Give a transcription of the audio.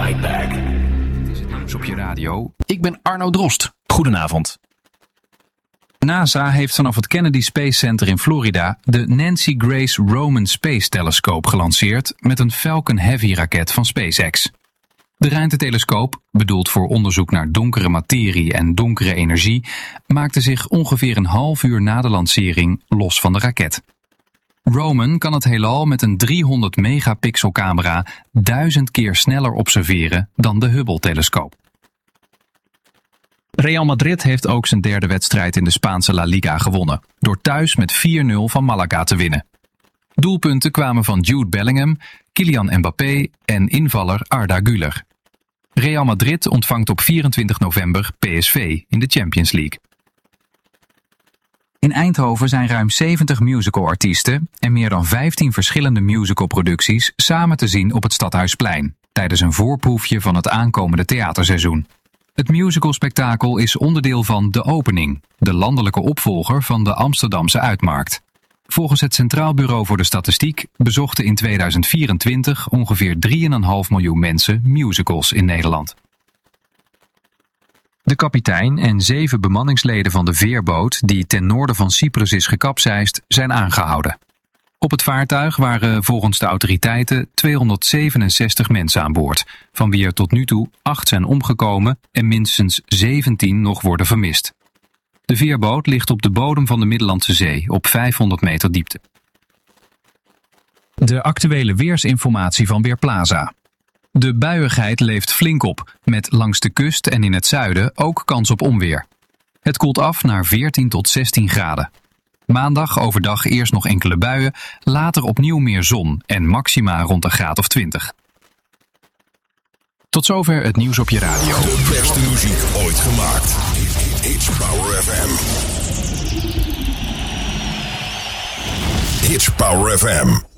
Fightback. Dit is het nieuws op je radio. Ik ben Arno Drost. Goedenavond. NASA heeft vanaf het Kennedy Space Center in Florida de Nancy Grace Roman Space Telescope gelanceerd met een Falcon Heavy raket van SpaceX. De ruimtetelescoop, bedoeld voor onderzoek naar donkere materie en donkere energie, maakte zich ongeveer een half uur na de lancering los van de raket. Roman kan het heelal met een 300 megapixel camera 1000 keer sneller observeren dan de Hubble-telescoop. Real Madrid heeft ook zijn derde wedstrijd in de Spaanse La Liga gewonnen, door thuis met 4-0 van Malaga te winnen. Doelpunten kwamen van Jude Bellingham, Kylian Mbappé en invaller Arda Güler. Real Madrid ontvangt op 24 november PSV in de Champions League. In Eindhoven zijn ruim 70 musicalartiesten en meer dan 15 verschillende musicalproducties samen te zien op het Stadhuisplein, tijdens een voorproefje van het aankomende theaterseizoen. Het musicalspektakel is onderdeel van De Opening, de landelijke opvolger van de Amsterdamse Uitmarkt. Volgens het Centraal Bureau voor de Statistiek bezochten in 2024 ongeveer 3,5 miljoen mensen musicals in Nederland. De kapitein en 7 bemanningsleden van de veerboot die ten noorden van Cyprus is gekapseist zijn aangehouden. Op het vaartuig waren volgens de autoriteiten 267 mensen aan boord, van wie er tot nu toe 8 zijn omgekomen en minstens 17 nog worden vermist. De veerboot ligt op de bodem van de Middellandse Zee op 500 meter diepte. De actuele weersinformatie van Weerplaza. De buiigheid leeft flink op, met langs de kust en in het zuiden ook kans op onweer. Het koelt af naar 14 tot 16 graden. Maandag overdag eerst nog enkele buien, later opnieuw meer zon en maxima rond een graad of 20. Tot zover het nieuws op je radio. De beste muziek ooit gemaakt. Hits Power FM. Hits Power FM.